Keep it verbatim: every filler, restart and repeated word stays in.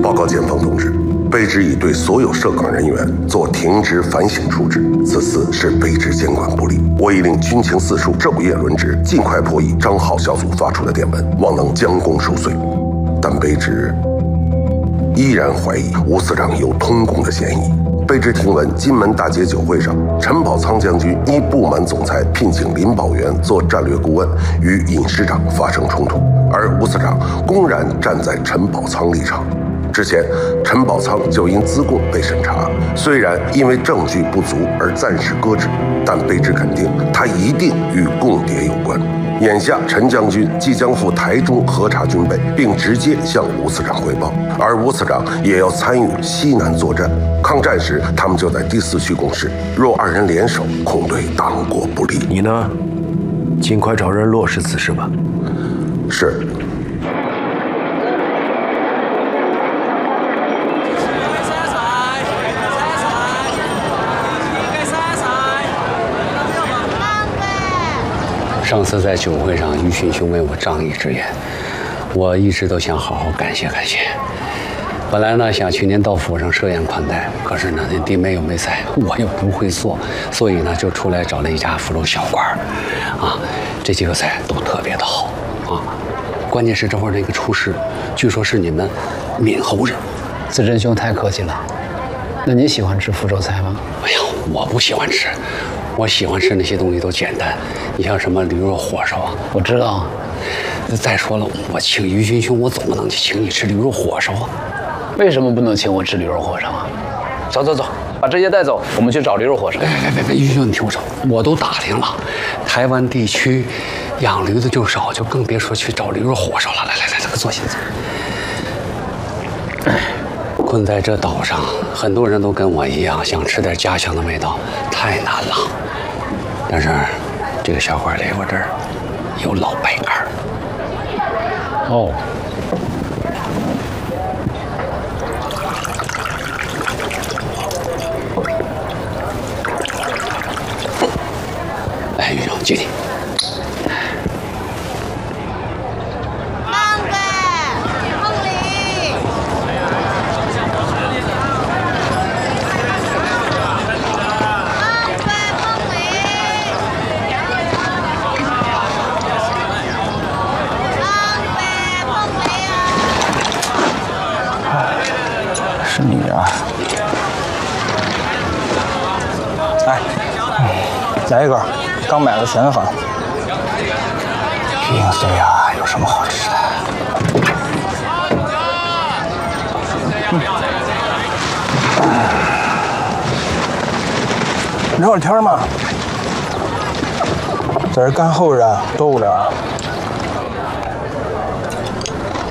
报告检方同志，卑职已对所有涉岗人员做停职反省处置，此次是卑职监管不力，我已令军情四处昼夜轮值，尽快破译张浩小组发出的电文，望能将功赎罪。但卑职依然怀疑吴司长有通共的嫌疑。卑职听闻金门大捷酒会上，陈宝仓将军因不满总裁聘请林保元做战略顾问，与尹师长发生冲突，而吴司长公然站在陈宝仓立场。之前，陈宝仓就因资共被审查，虽然因为证据不足而暂时搁置，但卑职肯定他一定与共谍有关。眼下，陈将军即将赴台中核查军备，并直接向吴司长汇报，而吴司长也要参与西南作战。抗战时，他们就在第四区共事，若二人联手，恐对党国不利。 你呢？尽快找人落实此事吧。 是。 上次在酒会上，于勋兄为我仗义直言，我一直都想好好感谢感谢。本来呢想去年到府上设宴款待，可是呢那弟妹又没在，我又不会做，所以呢就出来找了一家福州小馆啊，这几个菜都特别的好啊。关键是这会儿那个厨师，据说是你们闽侯人。 子珍兄太客气了。那你喜欢吃福州菜吗？ 哎呀，我不喜欢吃。我喜欢吃那些东西都简单，你像什么驴肉火烧啊， 我知道。 再说了，我请于勋兄，我怎么能请你吃驴肉火烧啊？ 为什么不能请我吃驴肉火烧啊？走走走，把这些带走，我们去找驴肉火烧。 别别别别，于兄，你听我说，我都打听了，台湾地区养驴的就少，就更别说去找驴肉火烧了。来来来，来，坐下坐。困在这岛上，很多人都跟我一样，想吃点家乡的味道，太难了。但是，这个小馆里我这儿有老白干。 哦。 来，于兄，敬你。 是你啊！哎，来一根，刚买了咸饭。零碎啊，有什么好吃的？嗯、聊会儿天嘛，在这干后日啊，多无聊啊！